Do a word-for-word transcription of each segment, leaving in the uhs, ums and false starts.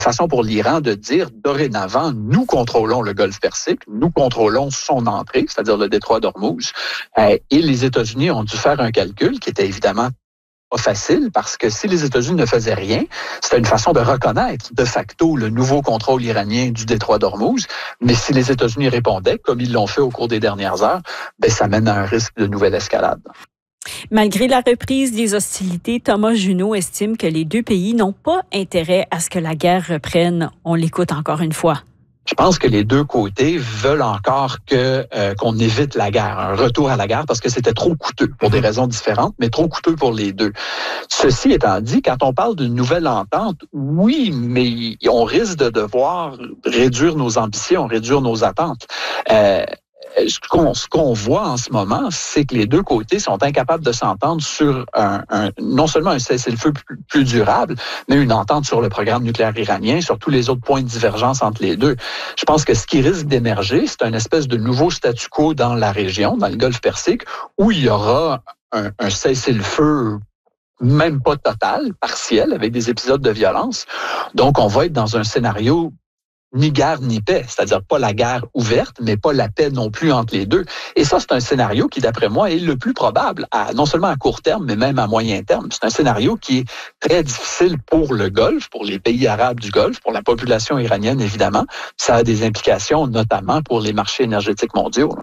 façon pour l'Iran de dire, dorénavant, nous contrôlons le golfe Persique, nous contrôlons son entrée, c'est-à-dire le détroit d'Ormuz. Euh, et les États-Unis ont dû faire un calcul qui était évidemment pas facile, parce que si les États-Unis ne faisaient rien, c'était une façon de reconnaître de facto le nouveau contrôle iranien du détroit d'Ormuz. Mais si les États-Unis répondaient, comme ils l'ont fait au cours des dernières heures, ben ça mène à un risque de nouvelle escalade. Malgré la reprise des hostilités, Thomas Junot estime que les deux pays n'ont pas intérêt à ce que la guerre reprenne. On l'écoute encore une fois. Je pense que les deux côtés veulent encore que euh, qu'on évite la guerre, un retour à la guerre, parce que c'était trop coûteux pour des raisons différentes, mais trop coûteux pour les deux. Ceci étant dit, quand on parle d'une nouvelle entente, oui, mais on risque de devoir réduire nos ambitions, réduire nos attentes. Euh, Ce qu'on, ce qu'on voit en ce moment, c'est que les deux côtés sont incapables de s'entendre sur un, un non seulement un cessez-le-feu plus, plus durable, mais une entente sur le programme nucléaire iranien, sur tous les autres points de divergence entre les deux. Je pense que ce qui risque d'émerger, c'est un espèce de nouveau statu quo dans la région, dans le golfe Persique, où il y aura un, un cessez-le-feu même pas total, partiel, avec des épisodes de violence. Donc, on va être dans un scénario ni guerre ni paix, c'est-à-dire pas la guerre ouverte, mais pas la paix non plus entre les deux. Et ça, c'est un scénario qui, d'après moi, est le plus probable, à, non seulement à court terme, mais même à moyen terme. C'est un scénario qui est très difficile pour le Golfe, pour les pays arabes du Golfe, pour la population iranienne, évidemment. Ça a des implications, notamment pour les marchés énergétiques mondiaux.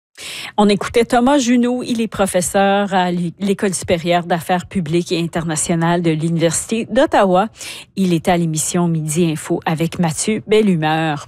On écoutait Thomas Junot, il est professeur à l'École supérieure d'affaires publiques et internationales de l'Université d'Ottawa. Il était à l'émission Midi Info avec Mathieu Bellumeur.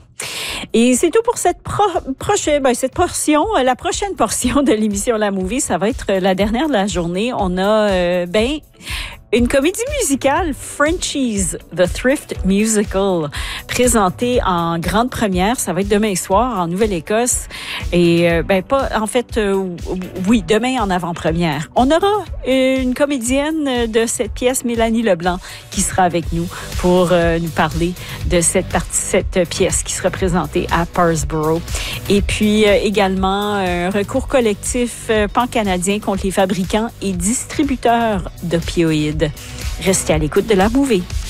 Et c'est tout pour cette pro- prochaine, ben, cette portion. La prochaine portion de l'émission La Movie, ça va être la dernière de la journée. On a, euh, ben, une comédie musicale, Frenchies, The Thrift Musical, présentée en grande première. Ça va être demain soir en Nouvelle-Écosse. Et, euh, ben, pas, en fait, euh, oui, demain en avant-première. On aura une comédienne de cette pièce, Mélanie Leblanc, qui sera avec nous pour euh, nous parler de cette partie, cette pièce qui sera présentée à Parsboro. Et puis, euh, également, un recours collectif euh, pan-canadien contre les fabricants et distributeurs d'opioïdes. Restez à l'écoute de La Movie.